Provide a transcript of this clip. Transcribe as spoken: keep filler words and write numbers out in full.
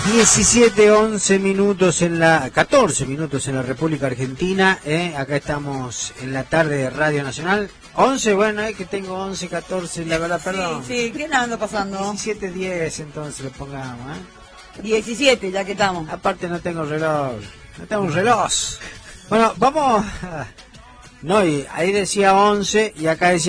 diecisiete, once minutos en la, catorce minutos en la República Argentina, ¿eh? Acá estamos en la tarde de Radio Nacional. once, bueno, es que tengo once, catorce, la verdad, perdón. Sí, sí, ¿qué anda pasando? diecisiete, diez, entonces le pongamos, ¿eh? diecisiete, ya que estamos. Aparte no tengo reloj, no tengo un reloj. Bueno, vamos, no, y ahí decía once y acá decía